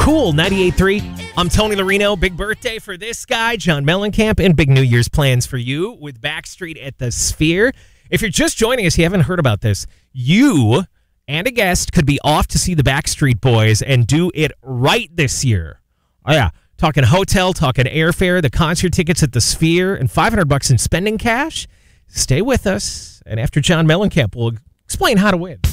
Cool 98.3. I'm Tony Larino. Big birthday for this guy, John Mellencamp, and big New Year's plans for you with Backstreet at the Sphere. If you're just joining us, you haven't heard about this, you and a guest could be off to see the Backstreet Boys and do it right this year. Oh, yeah. Talking hotel, talking airfare, the concert tickets at the Sphere, and $500 in spending cash. Stay with us, and after John Mellencamp, we'll explain how to win.